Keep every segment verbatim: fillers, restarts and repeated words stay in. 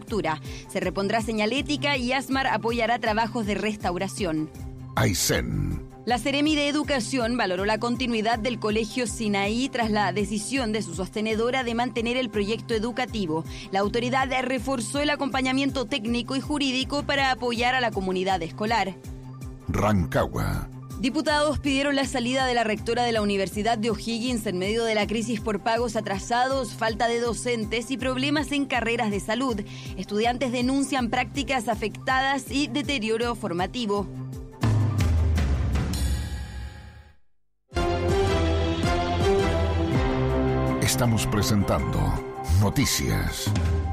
infraestructura. Se repondrá señalética y ASMAR apoyará trabajos de restauración. Aysén. La Seremi de Educación valoró la continuidad del Colegio Sinaí tras la decisión de su sostenedora de mantener el proyecto educativo. La autoridad reforzó el acompañamiento técnico y jurídico para apoyar a la comunidad escolar. Rancagua. Diputados pidieron la salida de la rectora de la Universidad de O'Higgins en medio de la crisis por pagos atrasados, falta de docentes y problemas en carreras de salud. Estudiantes denuncian prácticas afectadas y deterioro formativo. Estamos presentando Noticias.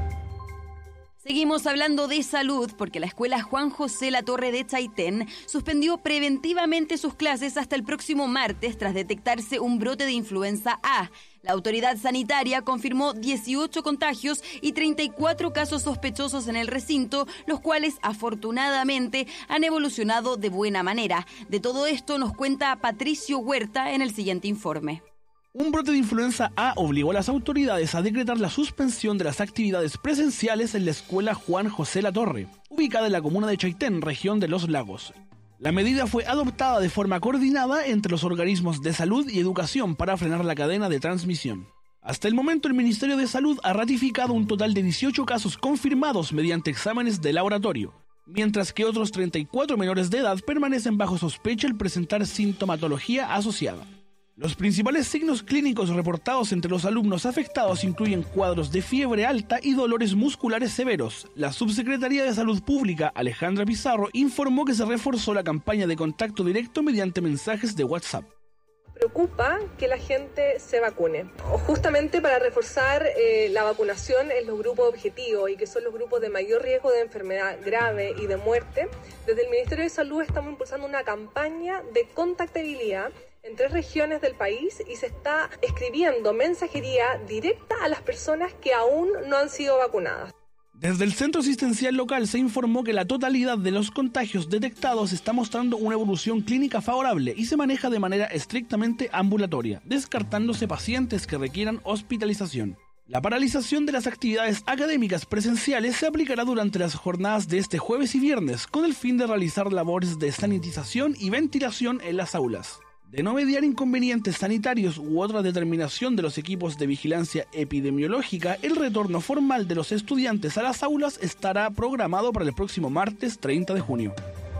Seguimos hablando de salud porque la escuela Juan José Latorre de Chaitén suspendió preventivamente sus clases hasta el próximo martes tras detectarse un brote de influenza A. La autoridad sanitaria confirmó dieciocho contagios y treinta y cuatro casos sospechosos en el recinto, los cuales afortunadamente han evolucionado de buena manera. De todo esto nos cuenta Patricio Huerta en el siguiente informe. Un brote de influenza A obligó a las autoridades a decretar la suspensión de las actividades presenciales en la escuela Juan José Latorre, ubicada en la comuna de Chaitén, región de Los Lagos. La medida fue adoptada de forma coordinada entre los organismos de salud y educación para frenar la cadena de transmisión. Hasta el momento, el Ministerio de Salud ha ratificado un total de dieciocho casos confirmados mediante exámenes de laboratorio, mientras que otros treinta y cuatro menores de edad permanecen bajo sospecha al presentar sintomatología asociada. Los principales signos clínicos reportados entre los alumnos afectados incluyen cuadros de fiebre alta y dolores musculares severos. La Subsecretaría de Salud Pública, Alejandra Pizarro, informó que se reforzó la campaña de contacto directo mediante mensajes de WhatsApp. Preocupa que la gente se vacune, justamente para reforzar eh, la vacunación en los grupos objetivos y que son los grupos de mayor riesgo de enfermedad grave y de muerte. Desde el Ministerio de Salud estamos impulsando una campaña de contactabilidad en tres regiones del país y se está escribiendo mensajería directa a las personas que aún no han sido vacunadas. Desde el centro asistencial local se informó que la totalidad de los contagios detectados está mostrando una evolución clínica favorable y se maneja de manera estrictamente ambulatoria, descartándose pacientes que requieran hospitalización. La paralización de las actividades académicas presenciales se aplicará durante las jornadas de este jueves y viernes, con el fin de realizar labores de sanitización y ventilación en las aulas. De no mediar inconvenientes sanitarios u otra determinación de los equipos de vigilancia epidemiológica, el retorno formal de los estudiantes a las aulas estará programado para el próximo martes treinta de junio.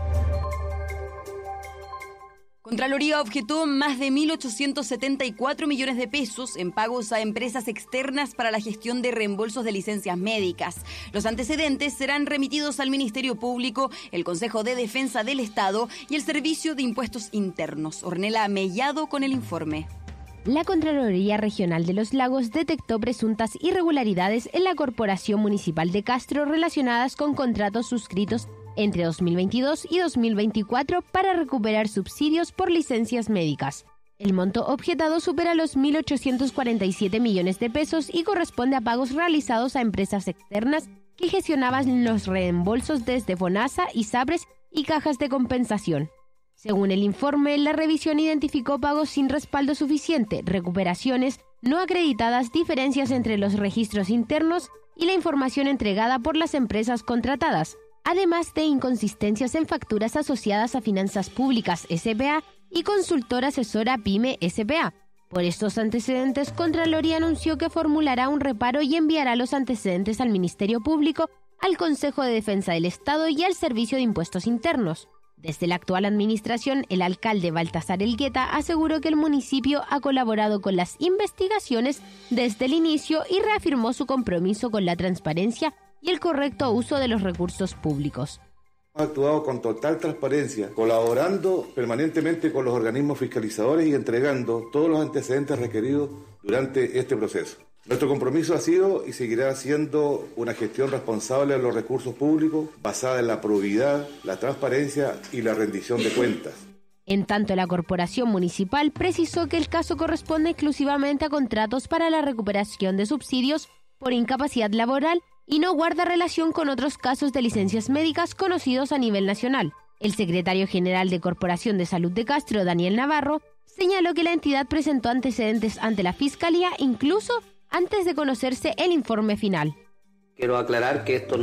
Contraloría objetó más de mil ochocientos setenta y cuatro millones de pesos en pagos a empresas externas para la gestión de reembolsos de licencias médicas. Los antecedentes serán remitidos al Ministerio Público, el Consejo de Defensa del Estado y el Servicio de Impuestos Internos. Ornella Mellado con el informe. La Contraloría Regional de Los Lagos detectó presuntas irregularidades en la Corporación Municipal de Castro relacionadas con contratos suscritos entre dos mil veintidós y dos mil veinticuatro para recuperar subsidios por licencias médicas. El monto objetado supera los mil ochocientos cuarenta y siete millones de pesos y corresponde a pagos realizados a empresas externas que gestionaban los reembolsos desde FONASA, ISAPRES y cajas de compensación. Según el informe, la revisión identificó pagos sin respaldo suficiente, recuperaciones no acreditadas, diferencias entre los registros internos y la información entregada por las empresas contratadas, además de inconsistencias en facturas asociadas a Finanzas Públicas S P A y Consultora Asesora PYME S P A. Por estos antecedentes, Contraloría anunció que formulará un reparo y enviará los antecedentes al Ministerio Público, al Consejo de Defensa del Estado y al Servicio de Impuestos Internos. Desde la actual administración, el alcalde Baltasar Elgueta aseguró que el municipio ha colaborado con las investigaciones desde el inicio y reafirmó su compromiso con la transparencia y el correcto uso de los recursos públicos. Hemos actuado con total transparencia, colaborando permanentemente con los organismos fiscalizadores y entregando todos los antecedentes requeridos durante este proceso. Nuestro compromiso ha sido y seguirá siendo una gestión responsable de los recursos públicos, basada en la probidad, la transparencia y la rendición de cuentas. En tanto, la Corporación Municipal precisó que el caso corresponde exclusivamente a contratos para la recuperación de subsidios por incapacidad laboral y no guarda relación con otros casos de licencias médicas conocidos a nivel nacional. El secretario general de Corporación de Salud de Castro, Daniel Navarro, señaló que la entidad presentó antecedentes ante la Fiscalía incluso antes de conocerse el informe final. Quiero aclarar que esto no